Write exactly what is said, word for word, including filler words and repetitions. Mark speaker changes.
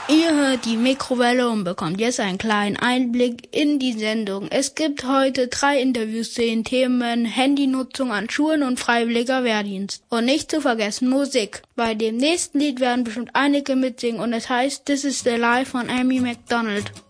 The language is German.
Speaker 1: Ihr hört die Mikrowelle und bekommt jetzt einen kleinen Einblick in die Sendung. Es gibt heute drei Interviews zu den Themen Handynutzung an Schulen und freiwilliger Wehrdienst. Und nicht zu vergessen Musik. Bei dem nächsten Lied werden bestimmt einige mitsingen und es heißt This is the Life von Amy Macdonald.